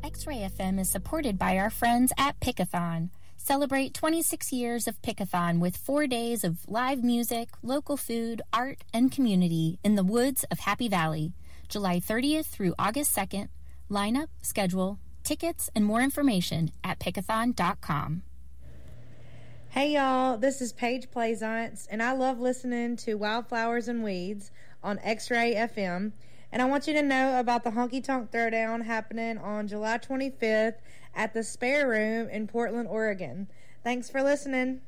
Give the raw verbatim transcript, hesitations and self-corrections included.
X-Ray F M is supported by our friends at Pickathon. Celebrate twenty-six years of Pickathon with four days of live music, local food, art, and community in the woods of Happy Valley, July thirtieth through August second. Lineup, schedule, tickets, and more information at pickathon dot com. Hey y'all, this is Paige Plaisance, and I love listening to Wildflowers and Weeds on X-Ray F M. And I want you to know about the Honky Tonk Throwdown happening on July twenty-fifth at the Spare Room in Portland, Oregon. Thanks for listening.